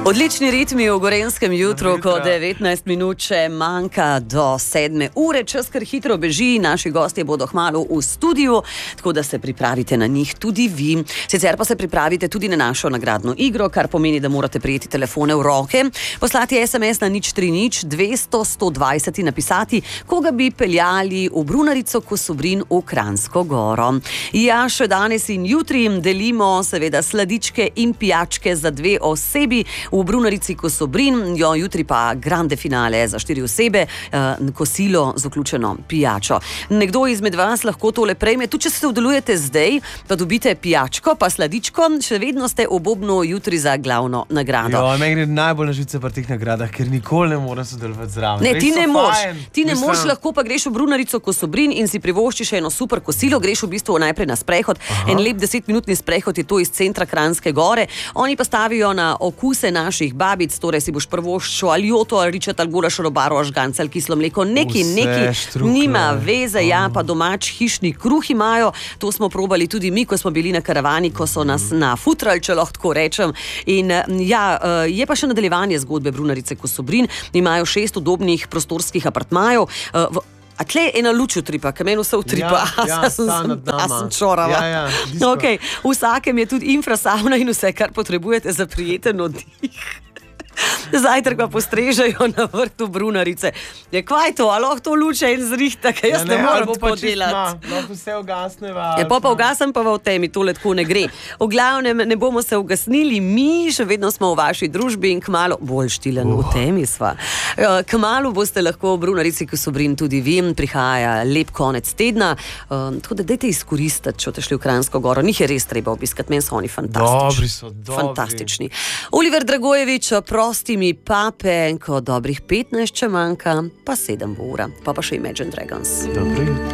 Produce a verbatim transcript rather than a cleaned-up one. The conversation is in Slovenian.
Odlični ritmi v Gorenjskem jutru, ko devetnajst minut še manjka do sedme ure. Čas kar hitro beži, naši gostje bodo kmalu v studiu, tako da se pripravite na njih tudi vi. Sicer pa se pripravite tudi na našo nagradno igro, kar pomeni, da morate prijeti telefone v roke, poslati es em es na nič tri nič dvesto sto dvajset in napisati, koga bi peljali v Brunarico Kosobrin v Kranjsko Goro. Ja, še danes in jutri delimo seveda sladičke in pijačke za dve osebi v Brunarici Kosobrin, jo jutri pa grande finale za štiri osebe, eh, kosilo z vključeno pijačo. Nekdo izmed vas lahko tole prejme, tudi če se udeležujete zdaj, pa dobite pijačko, pa sladičko, še vedno ste v bobnu jutri za glavno nagrado. Jo, meni gre najbolj na živce pri teh nagradah, ker nikoli ne morem sodelovati zraven. Ne, ti ne moš, ti ne Mislim... moš, lahko pa greš v Brunarico Kosobrin in si privoščiš eno super kosilo, greš v bistvu najprej na sprehod, Aha. en lep desetminutni sprehod je to iz centra Kranjske Gore, oni pa stavijo na okuse naših babic, torej si boš prvoščil ali joto, ali ričet, ali gulaš, robaro, žganc, ali kislo mleko, neki, neki, nima veze, ja, pa domač hišni kruh imajo, to smo probali tudi mi, ko smo bili na karavani, ko so nas mm. nafutrali, če lahko tako rečem. In ja, je pa še nadaljevanje zgodbe Brunarice Kosobrin, imajo šest udobnih prostorskih apartmajev, v A tle ena luč utripa, ker meni vse utripa, ja, ja, a sem, sem, sem čorava. Ja, ja, okay. Vsakem je tudi infrasauna in vse, kar potrebujete za prijeten oddih. Zajtrk pa postrežejo na vrtu Brunarice. Je kvaj to, a lahko to luče in zrihta, ker jaz ja, ne, ne moram tako delati. Lahko vse ugasneva. Ja, pa pa ugasem pa v temi, tole tako ne gre. V glavnem ne bomo se ugasnili, mi še vedno smo v vaši družbi in kmalu, bolj štilen uh. v temi sva. Kmalu boste lahko v Brunarici Kosobrin tudi vi, prihaja lep konec tedna, uh, tako da dajte izkoristiti, če boste šli v Kranjsko Goro. Njih je res treba obiskati, meni so oni fantastični. Dobri so, dobri. Fantastični. Oliver Dragojevič, prosti mi pape, ko dobrih petnajst če manjka, pa sedem ura, pa pa še Imagine Dragons. Dobro jutro.